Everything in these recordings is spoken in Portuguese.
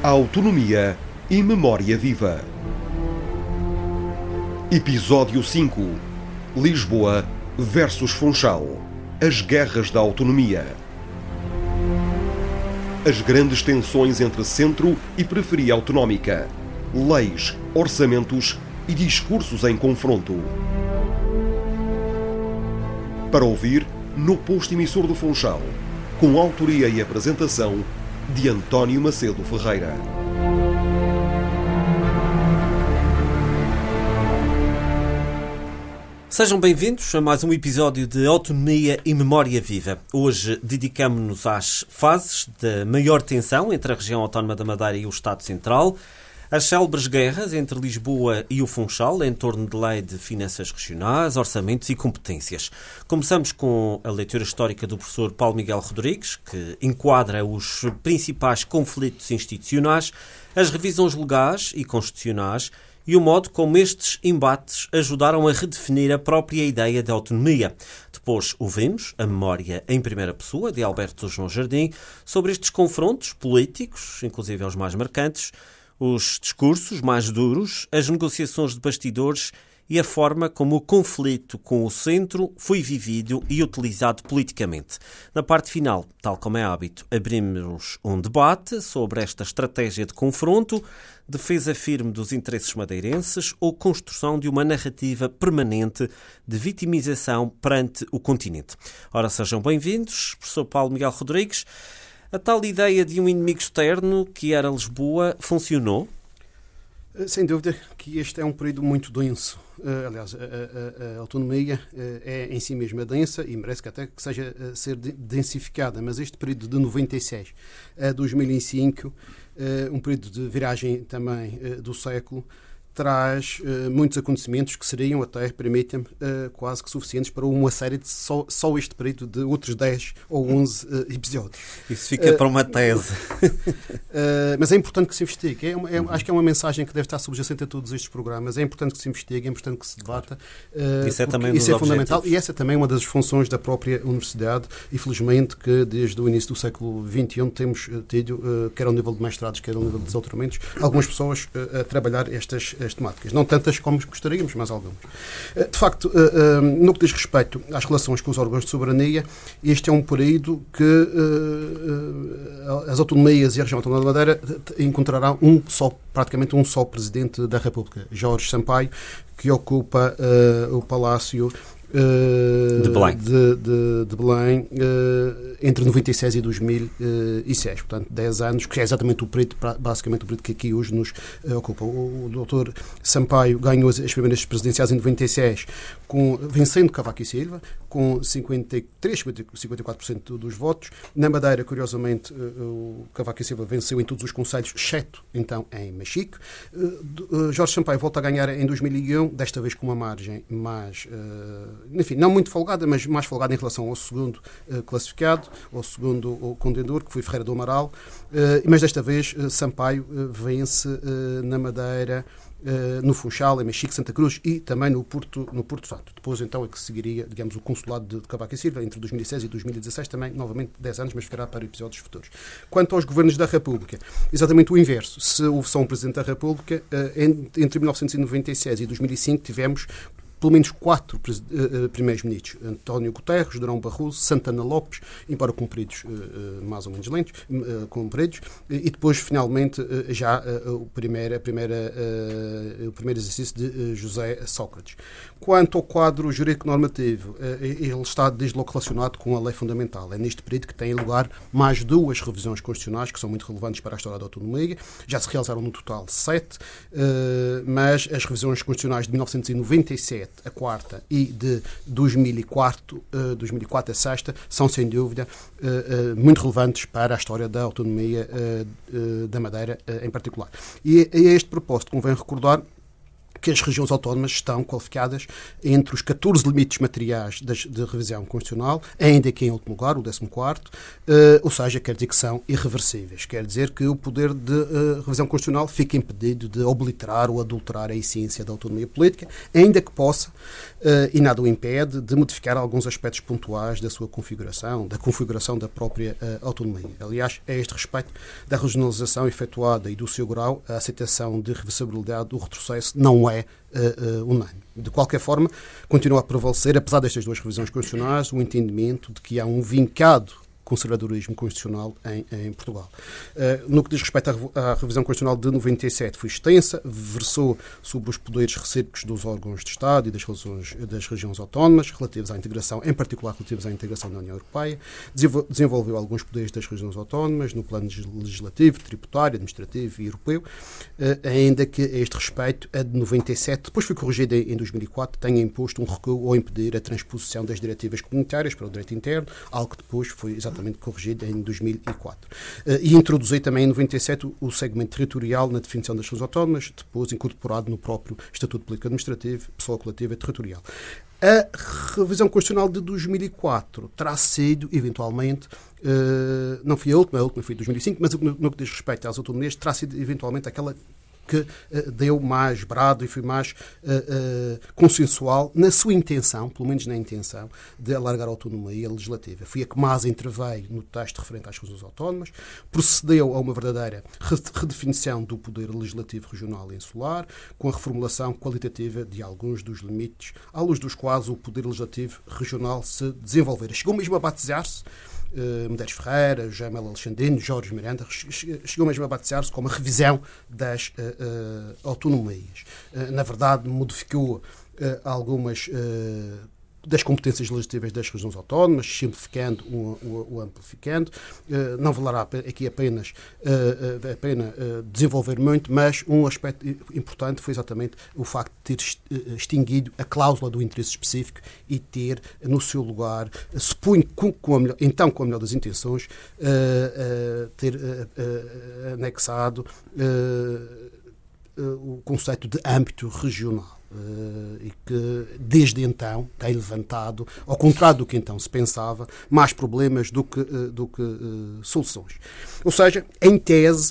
Autonomia e Memória Viva. Episódio 5. Lisboa versus Funchal. As guerras da autonomia. As grandes tensões entre centro e periferia autonómica. Leis, orçamentos e discursos em confronto. Para ouvir, no posto emissor do Funchal, com autoria e apresentação de António Macedo Ferreira. Sejam bem-vindos a mais um episódio de Autonomia e Memória Viva. Hoje dedicamos-nos às fases da maior tensão entre a região autónoma da Madeira e o Estado Central, as célebres guerras entre Lisboa e o Funchal em torno de lei de finanças regionais, orçamentos e competências. Começamos com a leitura histórica do professor Paulo Miguel Rodrigues, que enquadra os principais conflitos institucionais, as revisões legais e constitucionais e o modo como estes embates ajudaram a redefinir a própria ideia de autonomia. Depois ouvimos a memória em primeira pessoa de Alberto João Jardim sobre estes confrontos políticos, inclusive os mais marcantes, os discursos mais duros, as negociações de bastidores e a forma como o conflito com o centro foi vivido e utilizado politicamente. Na parte final, tal como é hábito, abrimos um debate sobre esta estratégia de confronto, defesa firme dos interesses madeirenses ou construção de uma narrativa permanente de vitimização perante o continente. Ora, sejam bem-vindos, professor Paulo Miguel Rodrigues. A tal ideia de um inimigo externo, que era Lisboa, funcionou? Sem dúvida que este é um período muito denso. Aliás, a autonomia é em si mesma densa e merece que até que seja ser densificada, mas este período de 96 a 2005, um período de viragem também do século, traz muitos acontecimentos que seriam até, permitam-me, quase que suficientes para uma série de só este período de outros 10 ou 11 episódios. Isso fica para uma tese. Mas é importante que se investigue. Acho que é uma mensagem que deve estar subjacente a todos estes programas. É importante que se investigue, é importante que se debata. Isso é também isso é fundamental e essa é também uma das funções da própria universidade e, felizmente, que desde o início do século XXI temos tido, quer ao nível de mestrados, quer ao nível de doutoramentos, algumas pessoas a trabalhar estas temáticas. Não tantas como gostaríamos, mas algumas. De facto, no que diz respeito às relações com os órgãos de soberania, este é um período que as autonomias e a região autónoma da Madeira encontrarão praticamente um só Presidente da República, Jorge Sampaio, que ocupa o Palácio de Belém entre 96 e 2006, portanto 10 anos, que é exatamente basicamente o período que aqui hoje nos ocupa. O Dr. Sampaio ganhou as primeiras presidenciais em 96 vencendo Cavaco Silva com 54% dos votos. Na Madeira, curiosamente, o Cavaco Silva venceu em todos os concelhos, exceto então em Machique. Jorge Sampaio volta a ganhar em 2001, desta vez com uma margem mais enfim, não muito folgada, mas mais folgada em relação ao segundo classificado, ao segundo contendor, que foi Ferreira do Amaral, mas desta vez Sampaio vence na Madeira, no Funchal, em Machique, Santa Cruz e também no Porto Santo. Depois então é que seguiria, digamos, o consulado de Cavaco Silva entre 2006 e 2016, também novamente 10 anos, mas ficará para episódios futuros. Quanto aos governos da República, exatamente o inverso. Se houve só um Presidente da República, entre 1996 e 2005 tivemos pelo menos 4 primeiros ministros: António Guterres, Durão Barroso, Santana Lopes, embora cumpridos, mais ou menos lentos, cumpridos, e depois, finalmente, já o primeiro exercício de José Sócrates. Quanto ao quadro jurídico-normativo, ele está desde logo relacionado com a lei fundamental. É neste período que tem lugar mais 2 revisões constitucionais, que são muito relevantes para a história da autonomia. Já se realizaram no total 7, mas as revisões constitucionais de 1997, a quarta, e de 2004 a sexta, são sem dúvida muito relevantes para a história da autonomia da Madeira em particular. E a este propósito convém recordar que as regiões autónomas estão qualificadas entre os 14 limites materiais de revisão constitucional, ainda que em último lugar, o 14º, ou seja, quer dizer que são irreversíveis. Quer dizer que o poder de revisão constitucional fica impedido de obliterar ou adulterar a essência da autonomia política, ainda que possa, e nada o impede, de modificar alguns aspectos pontuais da sua configuração, da configuração da própria autonomia. Aliás, a este respeito da regionalização efetuada e do seu grau, a aceitação de reversibilidade do retrocesso não é unânime. De qualquer forma, continua a prevalecer, apesar destas duas revisões constitucionais, o entendimento de que há um vincado conservadorismo constitucional em Portugal. No que diz respeito à revisão constitucional de 97, foi extensa, versou sobre os poderes recíprocos dos órgãos de Estado e das regiões autónomas, relativos à integração, em particular relativos à integração na União Europeia, desenvolveu alguns poderes das regiões autónomas no plano legislativo, tributário, administrativo e europeu, ainda que a este respeito, a de 97, depois foi corrigida em 2004, tenha imposto um recuo ou impedir a transposição das diretivas comunitárias para o direito interno, algo que depois foi exatamente corrigido em 2004. E introduzi também em 97 o segmento territorial na definição das regiões autónomas, depois incorporado no próprio Estatuto Político Administrativo, Pessoa Coletiva e Territorial. A revisão constitucional de 2004 terá sido, eventualmente, não foi a última foi de 2005, mas no que diz respeito às autonomias, terá sido, eventualmente, aquela que deu mais brado e foi mais consensual na sua intenção, pelo menos na intenção, de alargar a autonomia legislativa. Foi a que mais interveio no texto referente às regiões autónomas, procedeu a uma verdadeira redefinição do poder legislativo regional e insular, com a reformulação qualitativa de alguns dos limites, à luz dos quais o poder legislativo regional se desenvolvera. Chegou mesmo a batizar-se Medeiros Ferreira, Jamel Alexandrino, Jorge Miranda, chegou mesmo a batizar-se como a revisão das autonomias. Na verdade, modificou algumas das competências legislativas das regiões autónomas, simplificando ou amplificando. Não valerá aqui apenas a pena desenvolver muito, mas um aspecto importante foi exatamente o facto de ter extinguido a cláusula do interesse específico e ter no seu lugar, suponho, com a melhor das intenções, ter anexado o conceito de âmbito regional. E que desde então tem levantado, ao contrário do que então se pensava, mais problemas do que soluções. Ou seja, em tese,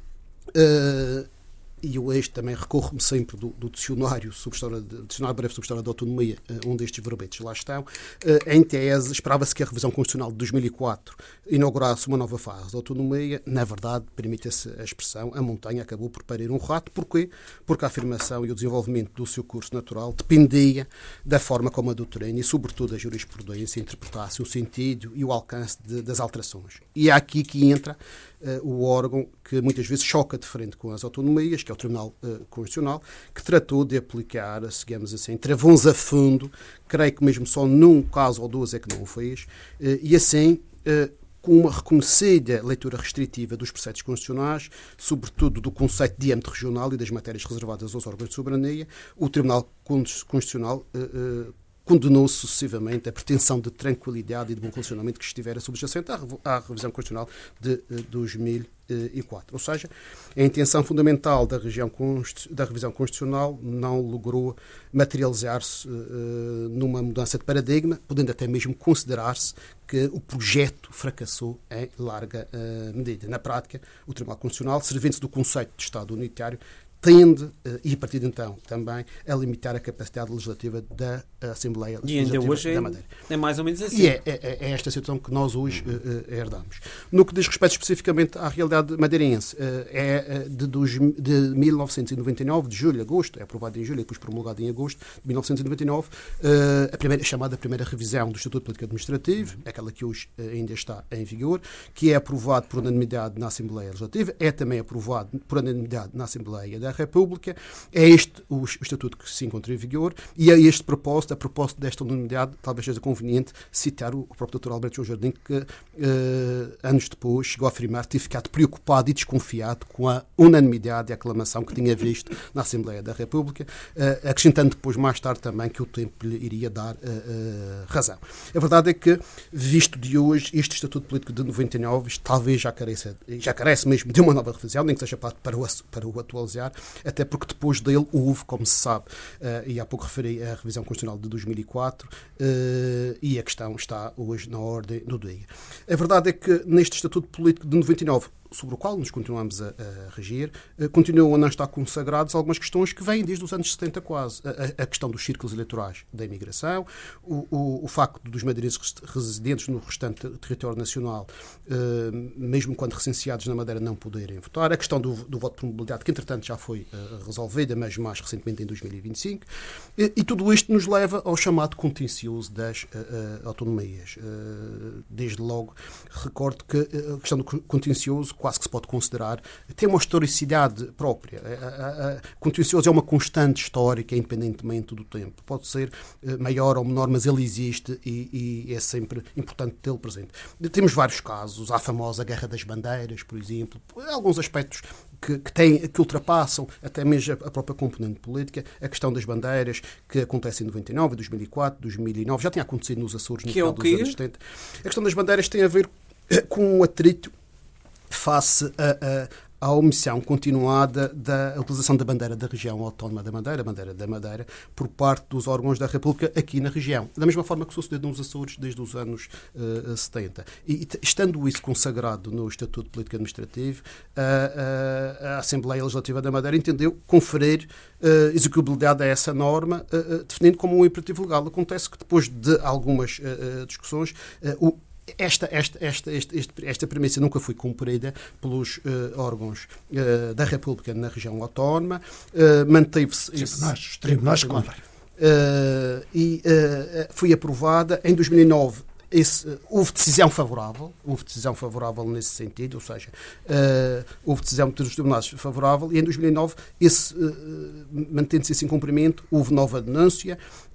e eu também recorro-me sempre do dicionário breve sobre história da autonomia, onde estes verbetes lá estão. Em tese, esperava-se que a revisão constitucional de 2004 inaugurasse uma nova fase da autonomia. Na verdade, permite-se a expressão, a montanha acabou por parir um rato. Porquê? Porque a afirmação e o desenvolvimento do seu curso natural dependia da forma como a doutrina e, sobretudo, a jurisprudência interpretasse o sentido e o alcance das alterações. E é aqui que entra o órgão que muitas vezes choca de frente com as autonomias, que é o Tribunal Constitucional, que tratou de aplicar, digamos assim, travões a fundo, creio que mesmo só num caso ou dois é que não o fez, e assim, com uma reconhecida leitura restritiva dos preceitos constitucionais, sobretudo do conceito de âmbito regional e das matérias reservadas aos órgãos de soberania, o Tribunal Constitucional condenou sucessivamente a pretensão de tranquilidade e de bom funcionamento que estivera subjacente à revisão constitucional de 2004. Ou seja, a intenção fundamental da revisão constitucional não logrou materializar-se numa mudança de paradigma, podendo até mesmo considerar-se que o projeto fracassou em larga medida. Na prática, o Tribunal Constitucional, servindo-se do conceito de Estado unitário, tende, e a partir de então também, a limitar a capacidade legislativa da Assembleia Legislativa da Madeira. É mais ou menos assim. E é esta situação que nós hoje herdamos. No que diz respeito especificamente à realidade madeirense, é de 1999, de julho a agosto, é aprovado em julho e depois promulgado em agosto de 1999, a chamada primeira revisão do Estatuto Político Administrativo, aquela que hoje ainda está em vigor, que é aprovado por unanimidade na Assembleia Legislativa, é também aprovado por unanimidade na Assembleia da República. É este o Estatuto que se encontra em vigor e a este propósito a propósito desta unanimidade, talvez seja conveniente citar o próprio Dr. Alberto João Jardim, que anos depois chegou a afirmar ter ficado preocupado e desconfiado com a unanimidade e a aclamação que tinha visto na Assembleia da República, acrescentando depois, mais tarde também, que o tempo lhe iria dar razão. A verdade é que, visto de hoje, este Estatuto Político de 99 talvez já carece mesmo de uma nova revisão, nem que seja para o atualizar, até porque depois dele houve, como se sabe, e há pouco referi a revisão constitucional de 2004, e a questão está hoje na ordem do dia. A verdade é que neste Estatuto Político de 99, sobre o qual nos continuamos a regir, continuam a não estar consagradas algumas questões que vêm desde os anos 70 quase. A questão dos círculos eleitorais da imigração, o facto dos madeirenses residentes no restante território nacional, mesmo quando recenseados na Madeira, não poderem votar, a questão do voto por mobilidade, que entretanto já foi resolvida, mas mais recentemente em 2025, e tudo isto nos leva ao chamado contencioso das autonomias. Desde logo, recordo que a questão do contencioso quase que se pode considerar, tem uma historicidade própria. Contencioso é uma constante histórica, independentemente do tempo. Pode ser maior ou menor, mas ele existe e é sempre importante tê-lo presente. Temos vários casos, há a famosa Guerra das Bandeiras, por exemplo, alguns aspectos que ultrapassam até mesmo a própria componente política, a questão das bandeiras, que acontece em 99, 2004, 2009, já tinha acontecido nos Açores no final dos anos 70. A questão das bandeiras tem a ver com o atrito face à omissão continuada da utilização da bandeira da região autónoma da Madeira, a bandeira da Madeira, por parte dos órgãos da República aqui na região. Da mesma forma que sucedeu nos Açores desde os anos 70. E estando isso consagrado no Estatuto Político Administrativo, a Assembleia Legislativa da Madeira entendeu conferir execuibilidade a essa norma, definindo como um imperativo legal. Acontece que depois de algumas discussões, esta premissa nunca foi cumprida pelos órgãos da República na região autónoma, manteve-se... Os tribunais cumprem. E foi aprovada em 2009. Houve decisão favorável nesse sentido, ou seja, houve decisão dos tribunais favorável, e em 2009, mantendo-se esse incumprimento, houve nova denúncia.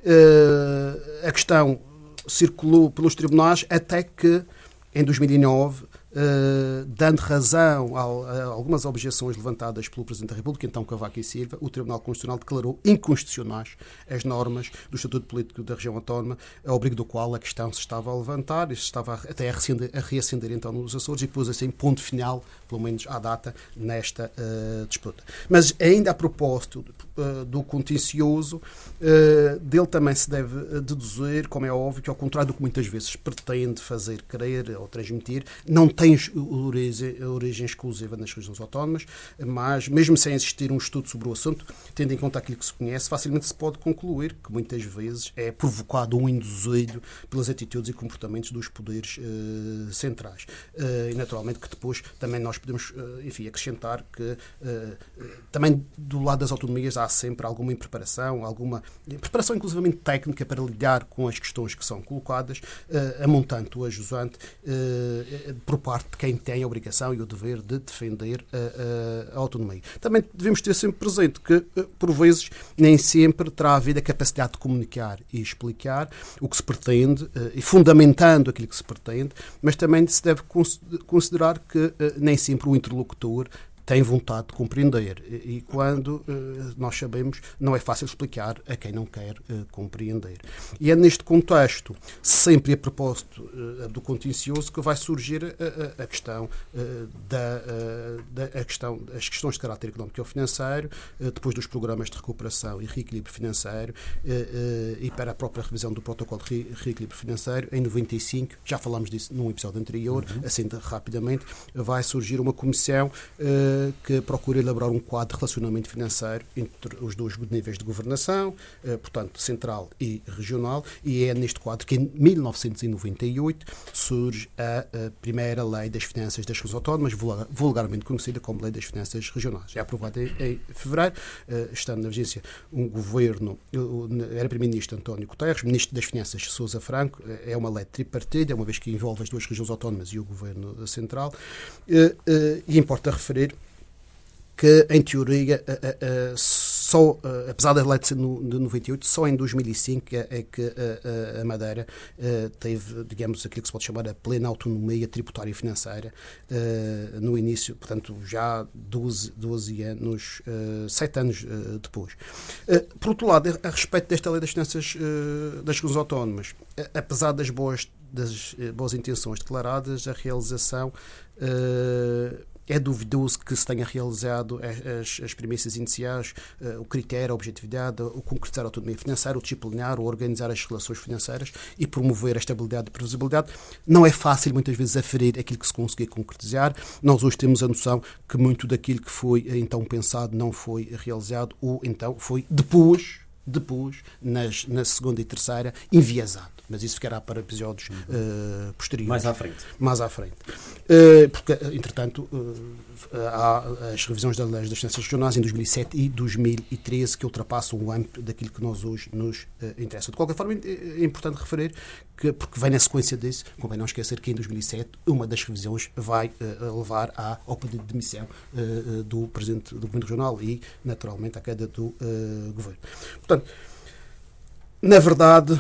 A questão circulou pelos tribunais até que, em 2009, dando razão a algumas objeções levantadas pelo Presidente da República, então Cavaco Silva, o Tribunal Constitucional declarou inconstitucionais as normas do Estatuto Político da Região Autónoma, ao abrigo do qual a questão se estava a levantar, e se estava até a reacender então nos Açores, e pôs assim ponto final, pelo menos à data, nesta disputa. Mas ainda a propósito do contencioso, dele também se deve deduzir, como é óbvio, que ao contrário do que muitas vezes pretende fazer crer ou transmitir, não tem origem exclusiva nas regiões autónomas, mas mesmo sem existir um estudo sobre o assunto, tendo em conta aquilo que se conhece, facilmente se pode concluir que muitas vezes é provocado um induzido pelas atitudes e comportamentos dos poderes centrais. E naturalmente que depois também nós podemos, acrescentar que também do lado das autonomias há sempre alguma impreparação, inclusivamente técnica para lidar com as questões que são colocadas, a montante ou a jusante, por parte de quem tem a obrigação e o dever de defender a autonomia. Também devemos ter sempre presente que, por vezes, nem sempre terá havido a capacidade de comunicar e explicar o que se pretende, e fundamentando aquilo que se pretende, mas também se deve considerar que nem sempre o interlocutor tem vontade de compreender, e quando nós sabemos, não é fácil explicar a quem não quer compreender. E é neste contexto, sempre a propósito do contencioso, que vai surgir a questão as questões de caráter económico e financeiro, depois dos programas de recuperação e reequilíbrio financeiro, e para a própria revisão do protocolo de reequilíbrio financeiro, em 95, já falámos disso num episódio anterior, assim rapidamente, vai surgir uma comissão que procura elaborar um quadro de relacionamento financeiro entre os dois níveis de governação, portanto, central e regional, e é neste quadro que, em 1998, surge a primeira Lei das Finanças das Regiões Autónomas, vulgarmente conhecida como Lei das Finanças Regionais. É aprovada em fevereiro, estando na vigência um governo, era Primeiro-Ministro António Guterres, Ministro das Finanças Sousa Franco, é uma lei tripartida, uma vez que envolve as duas regiões autónomas e o Governo Central, e importa referir que, em teoria, só, apesar da lei de 98, só em 2005 é que a Madeira teve, digamos, aquilo que se pode chamar a plena autonomia tributária e financeira no início, portanto, já 12 anos, 7 anos depois. Por outro lado, a respeito desta lei das finanças das regiões autónomas, apesar das boas intenções declaradas, a realização é duvidoso que se tenha realizado as premissas iniciais, o critério, a objetividade, o concretizar a autonomia financeira, o disciplinar, o organizar as relações financeiras e promover a estabilidade e previsibilidade. Não é fácil, muitas vezes, aferir aquilo que se conseguir concretizar. Nós hoje temos a noção que muito daquilo que foi então pensado não foi realizado ou então foi depois na segunda e terceira, enviesado. Mas isso ficará para episódios posteriores. Mais à frente. Porque, entretanto, há as revisões das leis das finanças regionais em 2007 e 2013 que ultrapassam o âmbito daquilo que nós hoje nos interessa. De qualquer forma, é importante referir que, porque vem na sequência disso, convém não esquecer que em 2007 uma das revisões vai levar ao pedido de demissão do Presidente do Governo Regional e, naturalmente, à queda do Governo. Portanto, na verdade,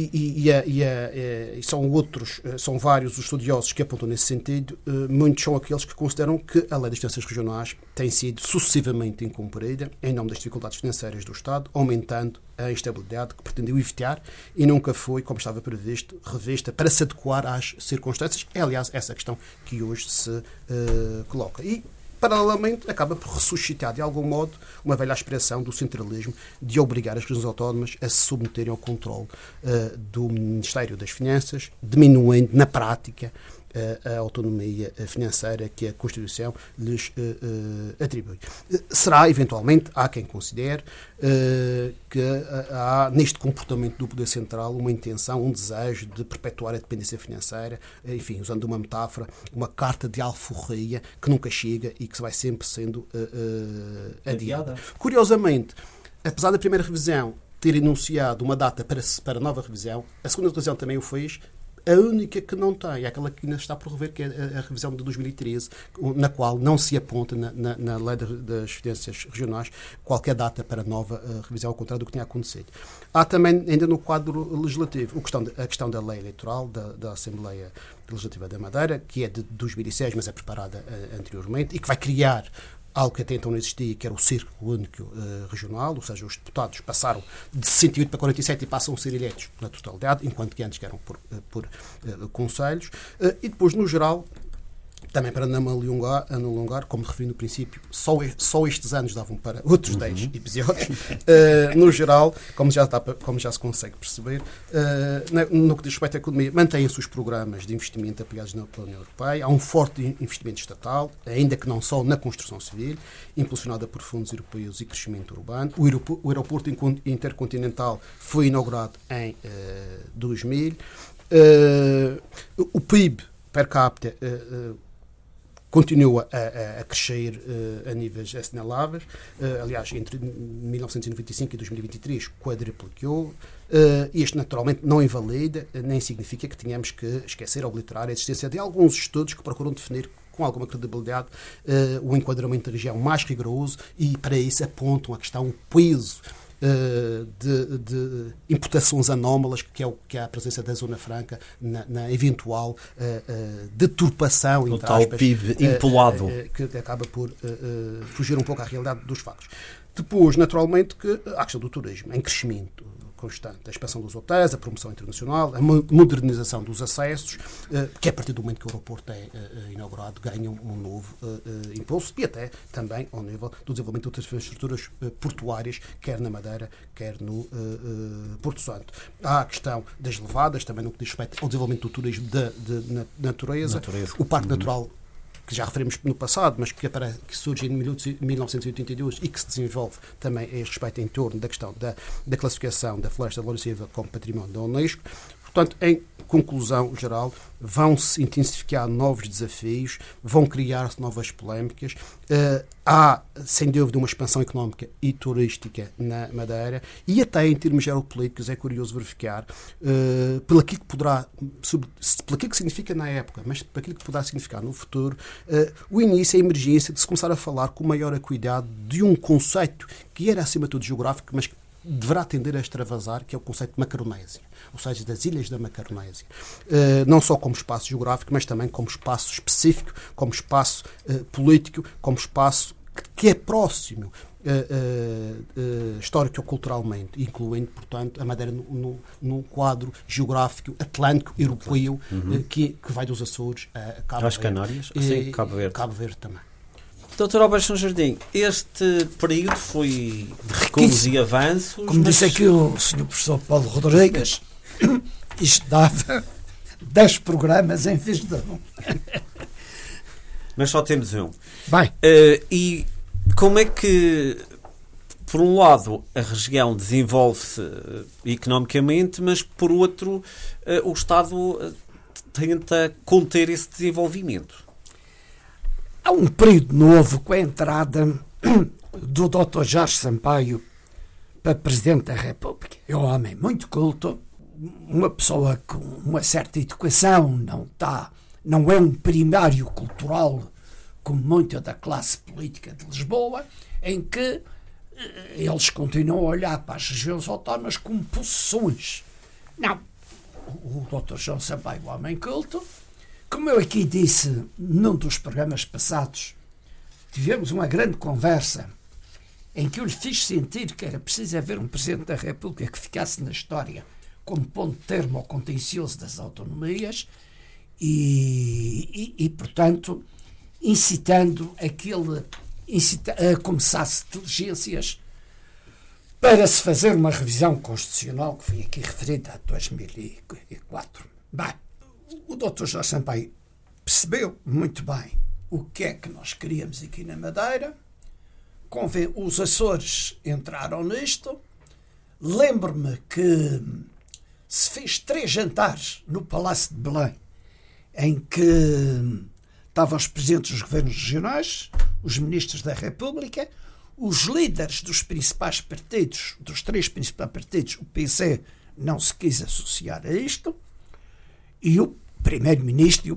são vários os estudiosos que apontam nesse sentido, muitos são aqueles que consideram que a lei das finanças regionais tem sido sucessivamente incumprida em nome das dificuldades financeiras do Estado, aumentando a instabilidade que pretendeu evitar e nunca foi, como estava previsto, revista para se adequar às circunstâncias. É, aliás, essa questão que hoje se coloca. E, paralelamente, acaba por ressuscitar, de algum modo, uma velha aspiração do centralismo de obrigar as regiões autónomas a se submeterem ao controle do Ministério das Finanças, diminuindo, na prática, a autonomia financeira que a Constituição lhes atribui. Será, eventualmente, há quem considere que há, neste comportamento do poder central, uma intenção, um desejo de perpetuar a dependência financeira, enfim, usando uma metáfora, uma carta de alforria que nunca chega e que vai sempre sendo adiada. Curiosamente, apesar da primeira revisão ter enunciado uma data para nova revisão, a segunda revisão também o fez. A única que não tem é aquela que ainda está por rever, que é a revisão de 2013, na qual não se aponta na lei das finanças regionais qualquer data para nova revisão, ao contrário do que tinha acontecido. Há também, ainda no quadro legislativo, a questão da lei eleitoral da Assembleia Legislativa da Madeira, que é de 2006, mas é preparada anteriormente, e que vai criar algo que até então não existia, que era o Círculo Único Regional, ou seja, os deputados passaram de 68 para 47 e passam a ser eleitos na totalidade, enquanto que antes eram por conselhos. E depois, no geral, também para não alongar, como referi no princípio, só estes anos davam para outros 10 episódios. No geral, como já se consegue perceber, no que diz respeito à economia, mantêm-se os programas de investimento apoiados pela União Europeia. Há um forte investimento estatal, ainda que não só na construção civil, impulsionada por fundos europeus e crescimento urbano. O aeroporto intercontinental foi inaugurado em 2000. O PIB per capita continua a crescer a níveis assinaláveis. Aliás, entre 1995 e 2023 quadruplicou. Isto, naturalmente, não invalida, nem significa que tenhamos que esquecer ou obliterar a existência de alguns estudos que procuram definir com alguma credibilidade o enquadramento da região mais rigoroso e, para isso, apontam a questão, o peso de imputações anómalas, que é a presença da Zona Franca na eventual deturpação, o tal PIB empolado, que acaba por fugir um pouco à realidade dos factos. Depois, naturalmente, que a questão do turismo em crescimento constante, a expansão dos hotéis, a promoção internacional, a modernização dos acessos, que a partir do momento que o aeroporto é inaugurado ganham um novo impulso, e até também ao nível do desenvolvimento de outras infraestruturas portuárias, quer na Madeira, quer no Porto Santo. Há a questão das levadas, também no que diz respeito ao desenvolvimento do turismo de natureza. O Parque Natural, que já referimos no passado, mas que surge em 1982 e que se desenvolve também a respeito em torno da questão da classificação da Floresta de Loura Silva como património da Unesco. Portanto, em conclusão geral, vão-se intensificar novos desafios, vão criar-se novas polémicas. Há, sem dúvida, uma expansão económica e turística na Madeira e até em termos geopolíticos é curioso verificar pelo aquilo que significa na época, mas para aquilo que poderá significar no futuro, o início, a emergência de se começar a falar com maior acuidado de um conceito que era acima de tudo geográfico, mas que deverá tender a extravasar, que é o conceito de Macaronésia, ou seja, das Ilhas da Macaronésia. Não só como espaço geográfico, mas também como espaço específico, como espaço político, como espaço que é próximo histórico-culturalmente, incluindo, portanto, a Madeira num quadro geográfico atlântico, europeu, que vai dos Açores a Cabo Verde. Às Canárias, sim, Cabo Verde. Cabo Verde também. Doutor Alberto São Jardim, este período foi de recuos e avanços. Como disse aqui o Sr. Professor Paulo Rodrigues, isto dava 10 programas em vez de 1. Mas só temos um. Bem. E como é que, por um lado, a região desenvolve-se economicamente, mas por outro, o Estado tenta conter esse desenvolvimento? Há um período novo com a entrada do Dr. Jorge Sampaio para Presidente da República. É um homem muito culto, uma pessoa com uma certa educação, não é um primário cultural como muita da classe política de Lisboa, em que eles continuam a olhar para as regiões autónomas como possessões. Não. O Dr. João Sampaio, homem culto, como eu aqui disse num dos programas passados, tivemos uma grande conversa em que eu lhe fiz sentir que era preciso haver um Presidente da República que ficasse na história como ponto de termo ao contencioso das autonomias e portanto, incitando a começar-se diligências para se fazer uma revisão constitucional que foi aqui referida a 2004. Bem, o Dr. Jorge Sampaio percebeu muito bem o que é que nós queríamos aqui na Madeira. Os Açores entraram nisto. Lembro-me que se fez 3 jantares no Palácio de Belém, em que estavam os presidentes dos governos regionais, os ministros da República, os líderes dos principais partidos, dos 3 principais partidos. O PC não se quis associar a isto, e o Primeiro-Ministro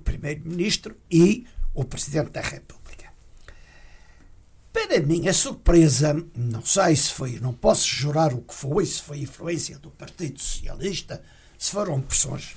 e o Presidente da República. Para minha surpresa, não sei se foi, não posso jurar o que foi, se foi influência do Partido Socialista, se foram pressões.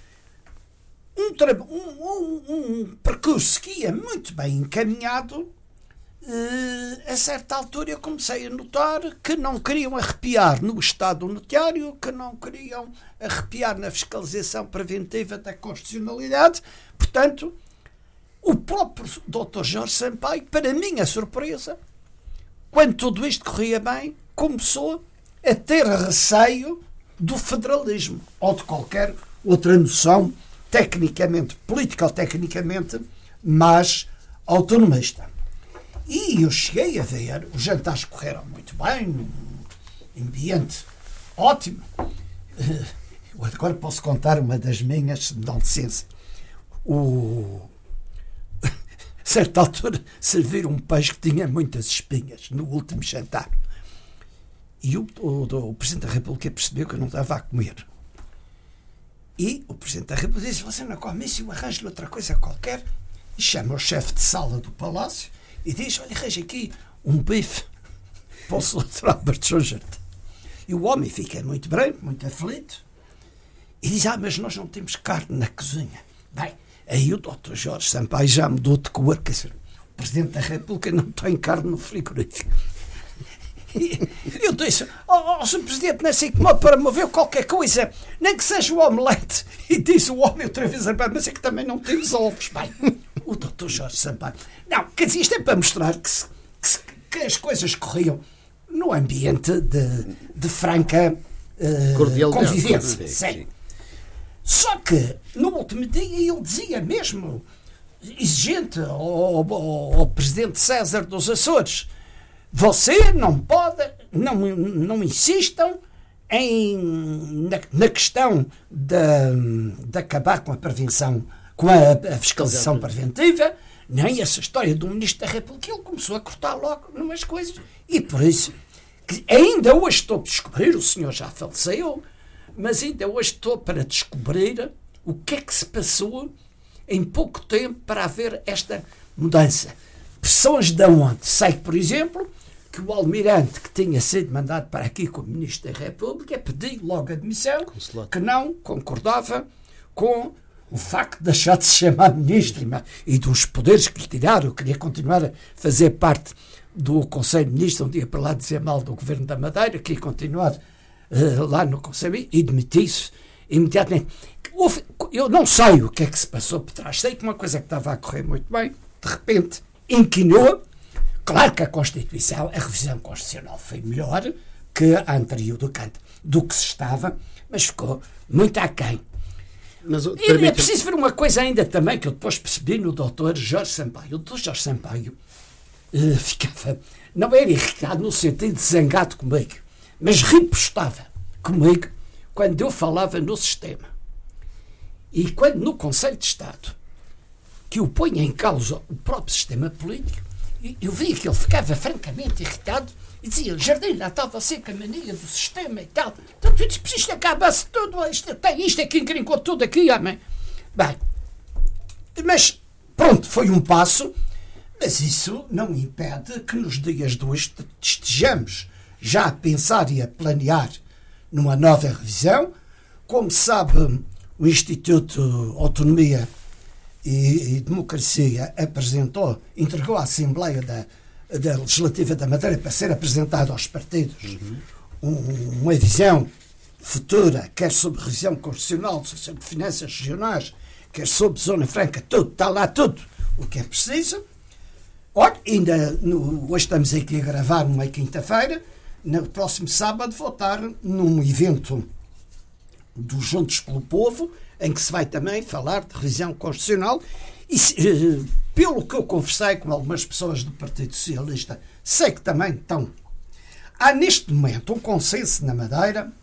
Um percurso que ia muito bem encaminhado, a certa altura eu comecei a notar que não queriam arrepiar no Estado Notário, que não queriam arrepiar na fiscalização preventiva da constitucionalidade. Portanto, o próprio Dr. Jorge Sampaio, para minha surpresa, quando tudo isto corria bem, começou a ter receio do federalismo ou de qualquer outra noção tecnicamente, político-tecnicamente, mas autonomista. E eu cheguei a ver, os jantares correram muito bem, num ambiente ótimo. Eu agora posso contar uma das minhas, se me dão licença. A certa altura serviram um peixe que tinha muitas espinhas no último jantar. E o Presidente da República percebeu que eu não estava a comer. E o Presidente da República disse: você não come isso, eu arranjo-lhe outra coisa qualquer. E chama o chefe de sala do Palácio e diz: olha, arranja aqui um bife para o Sr. Alberto São Jardim. E o homem fica muito branco, muito aflito, e diz: mas nós não temos carne na cozinha. Bem, aí o Dr. Jorge Sampaio já mudou de cor, quer dizer, o Presidente da República não tem carne no frigorífico. E eu disse: Sr. Presidente, não sei como para mover qualquer coisa, nem que seja o omelete. E diz o homem outra vez: mas é que também não temos ovos. Bem, o Dr. Jorge Sampaio, não, quer dizer, isto é para mostrar que as coisas corriam no ambiente de franca convivência. Sim. Só que no último dia ele dizia mesmo, exigente ao Presidente César dos Açores: você não pode, não insistam na questão de acabar com a prevenção, com a fiscalização preventiva, nem essa história do Ministro da República. Ele começou a cortar logo numas coisas. E por isso, que ainda hoje estou a descobrir, o senhor já faleceu, mas ainda hoje estou para descobrir o que é que se passou em pouco tempo para haver esta mudança. Pressões de onde? Sei que, por exemplo, que o almirante que tinha sido mandado para aqui como Ministro da República pediu logo admissão, que não concordava com o facto de deixar de se chamar Ministro e dos poderes que lhe tiraram. Eu queria continuar a fazer parte do Conselho de Ministros, um dia para lá dizer mal do Governo da Madeira, queria continuar lá no Conselho e demiti-se imediatamente. Eu não sei o que é que se passou por trás. Sei que uma coisa que estava a correr muito bem, de repente, inquinou. Claro que a Constituição, a revisão constitucional foi melhor que a anterior do que se estava, mas ficou muito aquém. E é preciso ver uma coisa ainda também que eu depois percebi no Dr. Jorge Sampaio. O Dr. Jorge Sampaio ficava, não era irritado no sentido de zangado comigo, mas ripostava comigo quando eu falava no sistema. E quando no Conselho de Estado, que o põe em causa o próprio sistema político, eu via que ele ficava francamente irritado e dizia: Jardim, lá está você com a mania do sistema e tal. Então, isto acaba-se tudo, isto é que encrencou tudo aqui, amém. Bem, mas pronto, foi um passo, mas isso não impede que nos dias de hoje estejamos já a pensar e a planear numa nova revisão. Como sabe, o Instituto Autonomia e Democracia entregou à Assembleia da Legislativa da Madeira para ser apresentado aos partidos uma visão futura, quer sobre revisão constitucional, sobre finanças regionais, quer sobre zona franca, tudo, está lá tudo o que é preciso. Olha, hoje estamos aqui a gravar numa quinta-feira, no próximo sábado vou estar num evento dos Juntos pelo Povo, em que se vai também falar de revisão constitucional e, pelo que eu conversei com algumas pessoas do Partido Socialista, sei que também estão. Há neste momento um consenso na Madeira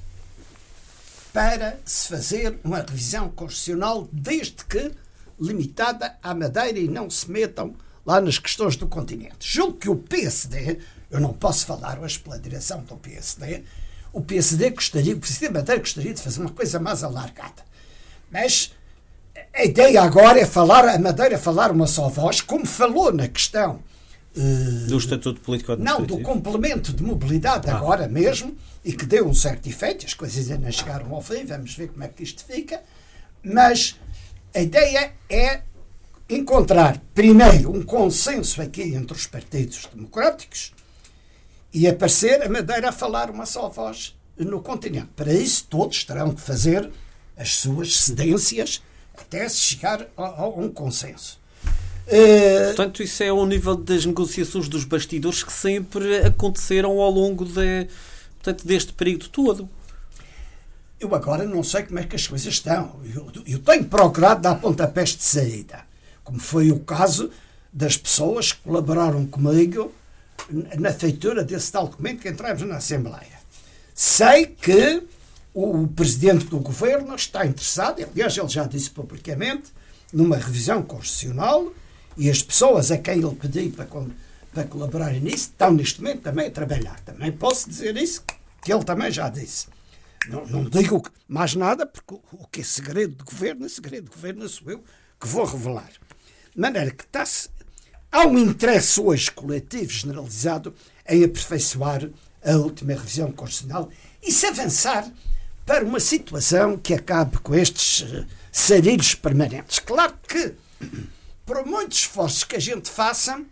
para se fazer uma revisão constitucional, desde que limitada à Madeira e não se metam lá nas questões do continente. Julgo que o PSD, eu não posso falar hoje pela direção do PSD, o PSD gostaria, o Presidente da Madeira gostaria de fazer uma coisa mais alargada. Mas a ideia agora é a Madeira falar uma só voz, como falou na questão do Estatuto Político Administrativo. Não, do complemento de mobilidade agora mesmo, e que deu um certo efeito. As coisas ainda chegaram ao fim, vamos ver como é que isto fica. Mas a ideia é encontrar primeiro um consenso aqui entre os partidos democráticos e aparecer a Madeira a falar uma só voz no continente. Para isso todos terão que fazer as suas cedências até se chegar a um consenso. Portanto, isso é ao nível das negociações dos bastidores que sempre aconteceram ao longo deste período todo. Eu agora não sei como é que as coisas estão. Eu tenho procurado dar pontapés de saída, como foi o caso das pessoas que colaboraram comigo na feitura desse tal documento que entramos na Assembleia. Sei que o Presidente do Governo está interessado, aliás, ele já disse publicamente, numa revisão constitucional, e as pessoas a quem ele pediu para colaborarem nisso estão neste momento também a trabalhar. Também posso dizer isso, que ele também já disse. Não digo mais nada, porque o que é segredo de governo sou eu que vou revelar. De maneira que há um interesse hoje coletivo generalizado em aperfeiçoar a última revisão constitucional e se avançar para uma situação que acabe com estes sarilhos permanentes. Claro que, por muitos esforços que a gente faça,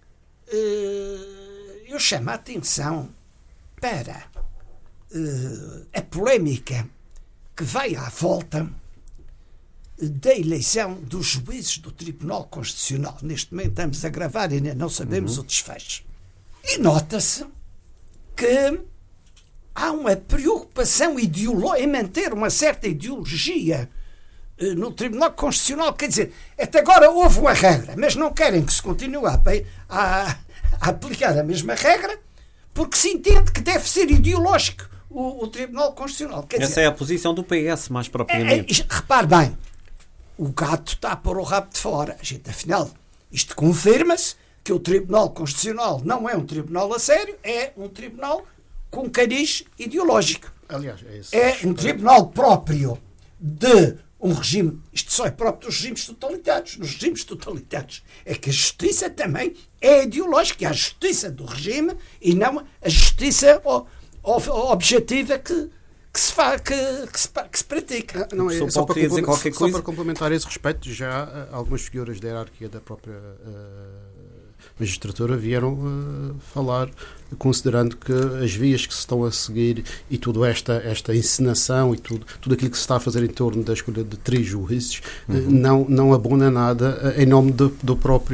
eu chamo a atenção para a polémica que vai à volta da eleição dos juízes do Tribunal Constitucional. Neste momento estamos a gravar e ainda não sabemos o desfecho. E nota-se que há uma preocupação em manter uma certa ideologia no Tribunal Constitucional. Quer dizer, até agora houve uma regra, mas não querem que se continue a aplicar a mesma regra, porque se entende que deve ser ideológico o Tribunal Constitucional. Quer Essa dizer, é a posição do PS, mais propriamente. repare bem, o gato está a pôr o rabo de fora. A gente, afinal, isto confirma-se que o Tribunal Constitucional não é um tribunal a sério, é um tribunal com cariz ideológico. Aliás, É um tribunal próprio de um regime, isto só é próprio dos regimes totalitários. Nos regimes totalitários é que a justiça também é ideológica, é a justiça do regime e não a justiça objetiva que se pratica. Não, é Só para complementar esse respeito, já algumas figuras da hierarquia da própria magistratura vieram falar, considerando que as vias que se estão a seguir e toda esta encenação e tudo aquilo que se está a fazer em torno da escolha de 3 juízes não abona nada em nome da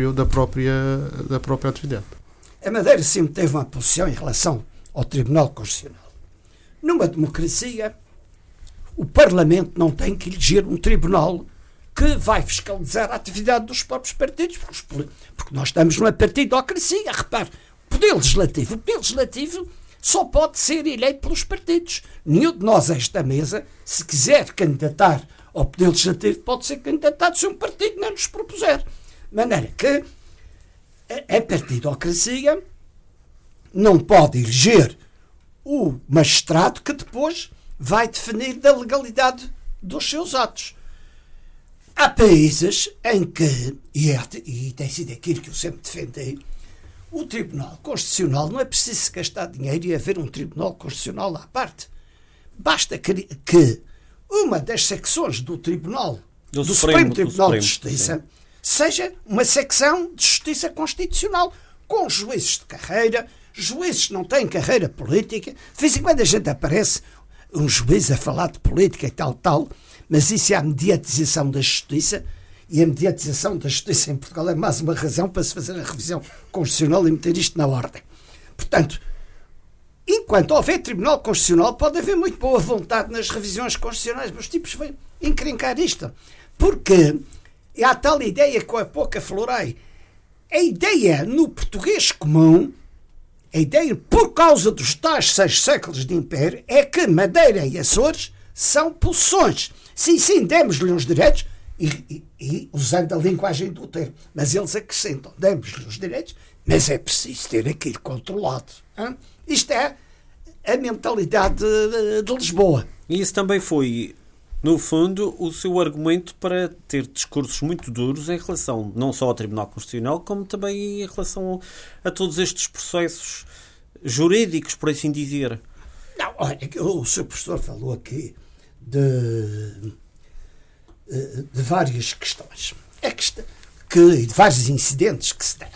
própria atividade. A Madeira sempre teve uma posição em relação ao Tribunal Constitucional. Numa democracia, o Parlamento não tem que eleger um tribunal que vai fiscalizar a atividade dos próprios partidos, porque nós estamos numa partidocracia. Repare, o Poder Legislativo só pode ser eleito pelos partidos. Nenhum de nós, a esta mesa, se quiser candidatar ao Poder Legislativo, pode ser candidatado se um partido não nos propuser. De maneira que a partidocracia não pode eleger o magistrado que depois vai definir da legalidade dos seus atos. Há países em que, e tem sido aquilo que eu sempre defendi, o Tribunal Constitucional não é preciso gastar dinheiro e haver um Tribunal Constitucional à parte. Basta que uma das secções do Tribunal, do Supremo Tribunal de Justiça, seja uma secção de justiça constitucional, com juízes de carreira, juízes que não têm carreira política. De vez em quando a gente aparece um juiz a falar de política e tal, mas isso é a mediatização da justiça, e a mediatização da justiça em Portugal é mais uma razão para se fazer a revisão constitucional e meter isto na ordem. Portanto, enquanto houver Tribunal Constitucional, pode haver muito boa vontade nas revisões constitucionais, mas os tipos vêm encrencar isto, porque há a tal ideia que há pouco aflorei. A ideia no português comum, a ideia por causa dos tais 6 séculos de império, é que Madeira e Açores são possessões. Sim, demos-lhe uns direitos, e usando a linguagem do termo, mas eles acrescentam, demos-lhe os direitos, mas é preciso ter aquilo controlado. Hein? Isto é a mentalidade de Lisboa. E isso também foi, no fundo, o seu argumento para ter discursos muito duros em relação não só ao Tribunal Constitucional, como também em relação a todos estes processos jurídicos, por assim dizer. Não, olha, o seu professor falou aqui de várias questões. De vários incidentes que se deram.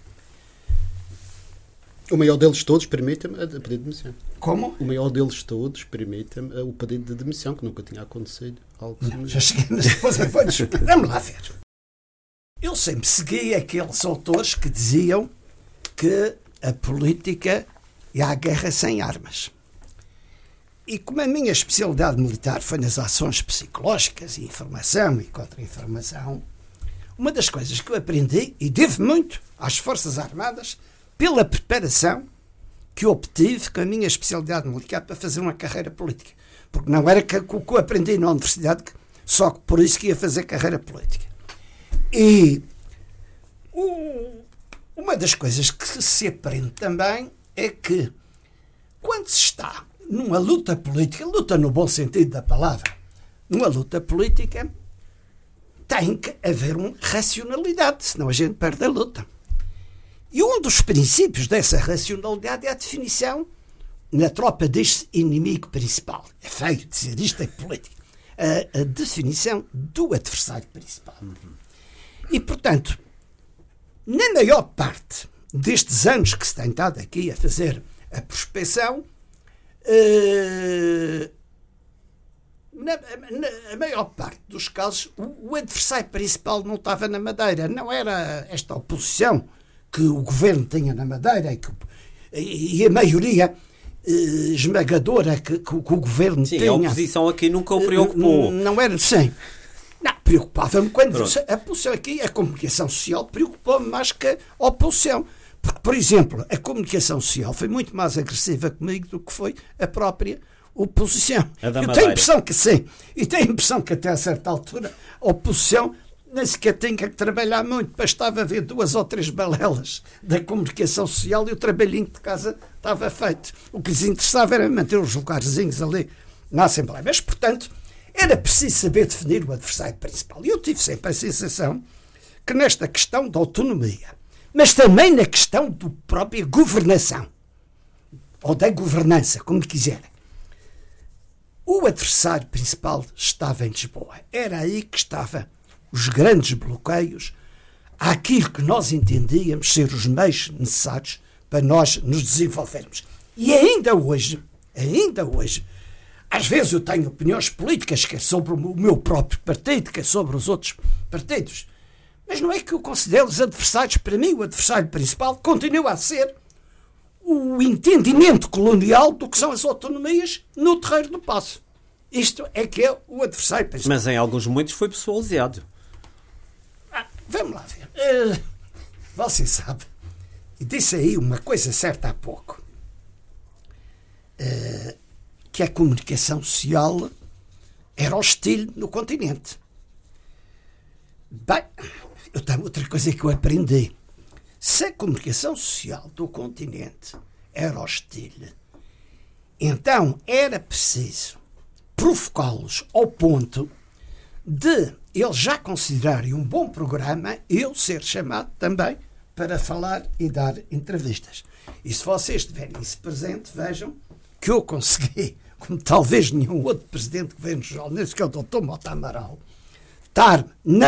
O maior deles todos permite-me o pedido de demissão. Como? O maior deles todos permite-me o pedido de demissão, que nunca tinha acontecido. Já cheguei, mas depois vamos lá ver. Eu sempre segui aqueles autores que diziam que a política é a guerra sem armas. E como a minha especialidade militar foi nas ações psicológicas, informação e contra-informação, uma das coisas que eu aprendi, e devo muito às Forças Armadas, pela preparação que obtive com a minha especialidade militar para fazer uma carreira política. Porque não era o que eu aprendi na universidade, só por isso que ia fazer carreira política. E uma das coisas que se aprende também é que quando se está numa luta política, luta no bom sentido da palavra, numa luta política, tem que haver uma racionalidade, senão a gente perde a luta. E um dos princípios dessa racionalidade é a definição, na tropa diz-se inimigo principal. É feio dizer isto em política. A definição do adversário principal. E, portanto, na maior parte destes anos que se tem estado aqui a fazer a prospecção, na maior parte dos casos, o adversário principal não estava na Madeira. Não era esta oposição que o governo tinha na Madeira e a maioria esmagadora que o governo tinha. A oposição aqui nunca o preocupou. Não era assim. Não, preocupava-me quando a oposição aqui, a comunicação social, preocupou-me mais que a oposição. Porque, por exemplo, a comunicação social foi muito mais agressiva comigo do que foi a própria oposição. Eu tenho a impressão que sim. E tenho a impressão que até a certa altura a oposição nem sequer tinha que trabalhar muito. Bastava ver 2 ou 3 balelas da comunicação social e o trabalhinho de casa estava feito. O que lhes interessava era manter os lugarzinhos ali na Assembleia. Mas, portanto, era preciso saber definir o adversário principal. E eu tive sempre a sensação que nesta questão da autonomia, mas também na questão da própria governação, ou da governança, como quiserem, o adversário principal estava em Lisboa. Era aí que estavam os grandes bloqueios àquilo que nós entendíamos ser os meios necessários para nós nos desenvolvermos. E ainda hoje, às vezes eu tenho opiniões políticas, quer sobre o meu próprio partido, quer sobre os outros partidos, mas não é que eu considero os adversários. Para mim, o adversário principal continua a ser o entendimento colonial do que são as autonomias no terreiro do Paço. Isto é que é o adversário principal. Mas em alguns momentos foi pessoalizado. Vamos lá ver. Você sabe, e disse aí uma coisa certa há pouco, que a comunicação social era hostil no continente. Bem, eu tenho outra coisa que eu aprendi. Se a comunicação social do continente era hostil, então era preciso provocá-los ao ponto de eles já considerarem um bom programa eu ser chamado também para falar e dar entrevistas. E se vocês tiverem isso presente, vejam que eu consegui, como talvez nenhum outro presidente de governo jornalista, que é o Dr. Mota Amaral, estar na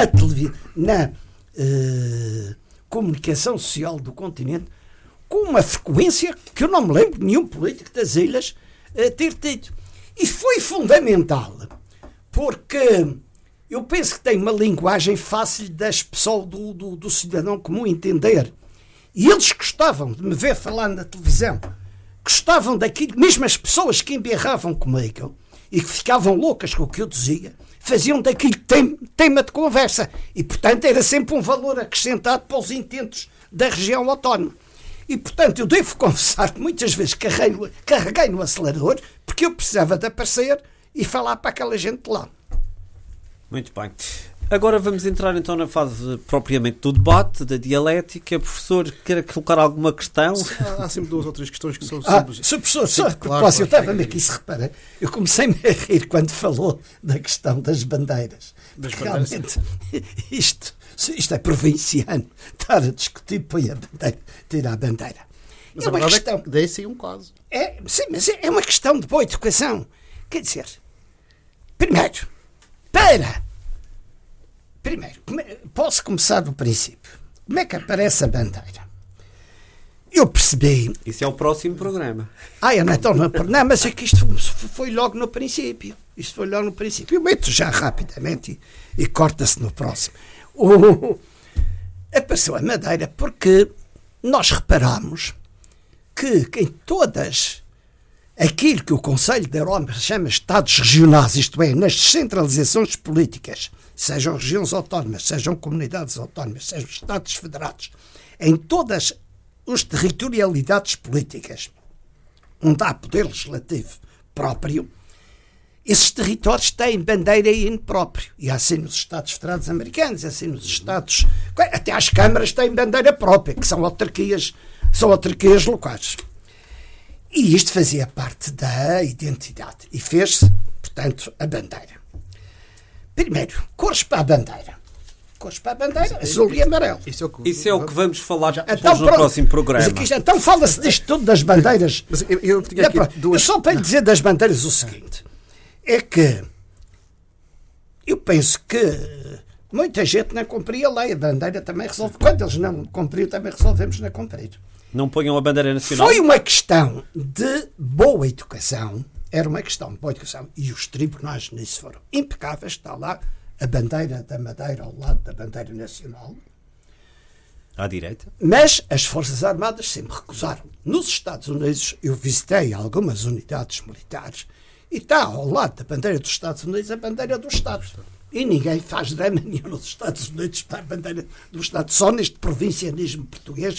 comunicação social do continente com uma frequência que eu não me lembro de nenhum político das ilhas ter tido. E foi fundamental, porque eu penso que tem uma linguagem fácil das pessoas do cidadão comum entender. E eles gostavam de me ver falar na televisão, gostavam daquilo, mesmo as pessoas que embirravam comigo e que ficavam loucas com o que eu dizia, faziam daquilo tema de conversa. E, portanto, era sempre um valor acrescentado para os intentos da região autónoma. E, portanto, eu devo confessar que muitas vezes carreguei no acelerador porque eu precisava de aparecer e falar para aquela gente de lá. Muito bem. Agora vamos entrar então na fase propriamente do debate, da dialética. Professor, quer colocar alguma questão? Há sempre 2 ou 3 questões que são sempre... Sr. Professor, claro, eu estava-me aqui, se repara, eu comecei-me a rir quando falou da questão das bandeiras. Realmente, isto é provinciano. Estar a discutir, põe a bandeira, tira a bandeira. Mas a verdade é que desse aí um caso. Sim, mas é uma questão de boa educação. Quer dizer, primeiro, posso começar do princípio. Como é que aparece a bandeira? Eu percebi... Isso é o próximo programa. Não, mas é que isto foi logo no princípio. Eu meto já rapidamente e corta-se no próximo. Apareceu a bandeira porque nós reparamos que em todas aquilo que o Conselho da Europa chama Estados regionais, isto é, nas descentralizações políticas, sejam regiões autónomas, sejam comunidades autónomas, sejam Estados federados, em todas as territorialidades políticas onde há poder legislativo próprio, esses territórios têm bandeira e hino próprio. E assim nos Estados Federados Americanos, assim nos Estados... Até as câmaras têm bandeira própria, que são autarquias locais. E isto fazia parte da identidade. E fez-se, portanto, a bandeira. Primeiro, cores para a bandeira. Azul e amarelo. Isso é o que vamos falar depois no próximo programa. Então fala-se disto tudo das bandeiras. Mas eu tinha aqui duas... Só para lhe dizer das bandeiras o seguinte. É que eu penso que muita gente não cumpria a lei. A bandeira também resolve. Quando eles não cumpriam, também resolvemos não cumprir. Não ponham a bandeira nacional? Foi uma questão de boa educação. Era uma questão de boa educação. E os tribunais nisso foram impecáveis. Está lá a bandeira da Madeira ao lado da bandeira nacional. À direita. Mas as Forças Armadas sempre recusaram. Nos Estados Unidos, eu visitei algumas unidades militares e está ao lado da bandeira dos Estados Unidos a bandeira do Estado. E ninguém faz drama nenhum nos Estados Unidos para a bandeira do Estado. Só neste provincianismo português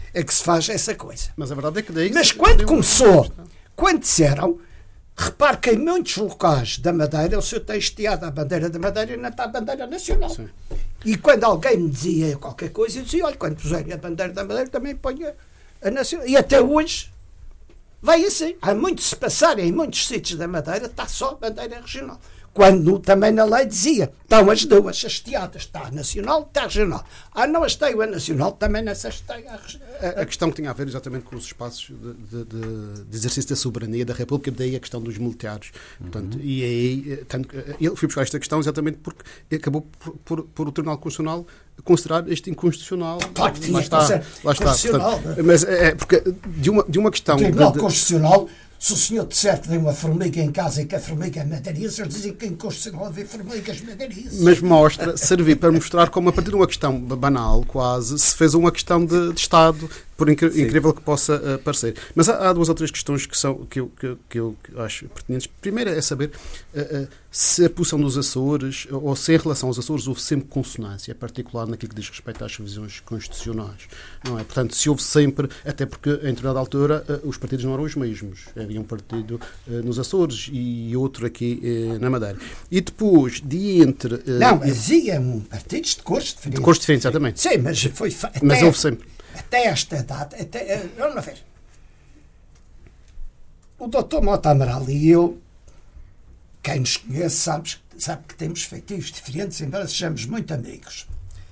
é que se faz essa coisa. Mas a verdade é que daí... Mas quando começou, quando disseram, repare que em muitos locais da Madeira o senhor tem estiado a bandeira da Madeira e não está a bandeira nacional. Sim. E quando alguém me dizia qualquer coisa, eu dizia, olha, quando puserem a bandeira da Madeira também ponha a nacional. E até hoje vai assim. Há muito se passar em muitos sítios da Madeira, está só a bandeira regional. Quando também na lei dizia, estão as duas hasteadas, está a nacional, está a regional. Não hasteio a nacional, também nessa hasteia a regional. A questão que tinha a ver exatamente com os espaços de exercício da soberania da República, daí a questão dos militares. Portanto, e aí, eu fui buscar esta questão exatamente porque acabou por o Tribunal Constitucional considerar este inconstitucional. Claro que tinha lá está. Constitucional. Portanto, mas é porque de uma questão... O Tribunal Constitucional, se o senhor disser que tem uma formiga em casa e que a formiga é madeirense, eles dizem que é inconstitucional haver formigas madeirenses. Mas servir para mostrar como a partir de uma questão banal, quase, se fez uma questão de Estado, por incrível que possa parecer. Mas há duas ou três questões que eu acho pertinentes. Primeiro é saber se a posição dos Açores, ou se em relação aos Açores houve sempre consonância, particular naquilo que diz respeito às revisões constitucionais. Não é? Portanto, se houve sempre, até porque em determinada altura os partidos não eram os mesmos. Havia um partido nos Açores e outro aqui na Madeira. E depois, havia partidos de cores diferentes. De cores diferentes, exatamente. Sim, mas foi... Mas houve sempre. Até esta data, vamos ver. O Dr. Mota Amaral e eu, quem nos conhece sabe que temos feitios diferentes, embora sejamos muito amigos.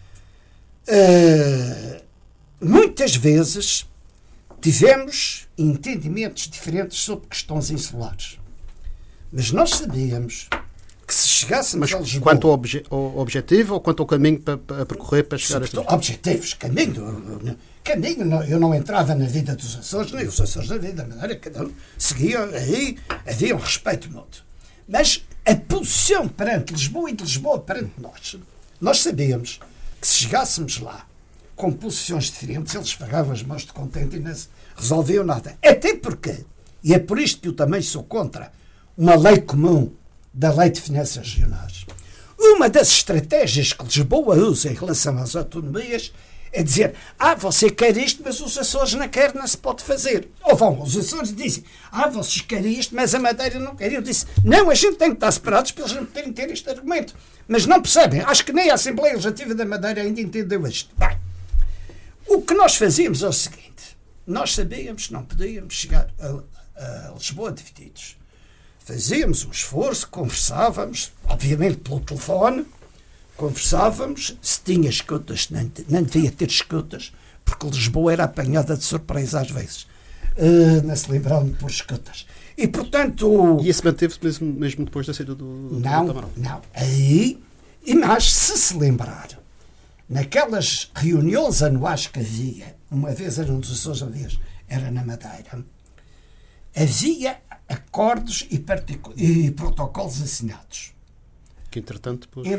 Muitas vezes tivemos entendimentos diferentes sobre questões insulares. Mas nós sabíamos que se chegássemos a Lisboa... Quanto ao objetivo ou quanto ao caminho para percorrer para chegar a este... Objetivos, caminho, eu não entrava na vida dos Açores, nem os Açores na vida da Madeira, cada um seguia aí, havia um respeito mútuo. Mas a posição perante Lisboa e de Lisboa perante nós sabíamos que se chegássemos lá com posições diferentes, eles pagavam as mãos de contente e não resolviam nada. Até porque, e é por isto que eu também sou contra uma lei comum da Lei de Finanças Regionais. Uma das estratégias que Lisboa usa em relação às autonomias é dizer, você quer isto, mas os Açores não querem, não se pode fazer. Ou vão os Açores e dizem, vocês querem isto, mas a Madeira não quer. Eu disse, não, a gente tem que estar separados para eles não poderem ter este argumento. Mas não percebem, acho que nem a Assembleia Legislativa da Madeira ainda entendeu isto. Bem, o que nós fazíamos é o seguinte, nós sabíamos que não podíamos chegar a Lisboa divididos. Fazíamos um esforço, conversávamos, obviamente pelo telefone, conversávamos, se tinha escutas, não devia ter escutas, porque Lisboa era apanhada de surpresa às vezes. Não se lembravam por escutas. E, portanto... E isso manteve-se mesmo depois da saída do Amaral? Não. Aí, mas se lembrar, naquelas reuniões anuais que havia, uma vez eram dos Açores, uma vez era na Madeira, havia acordos e protocolos assinados. Que, entretanto, depois...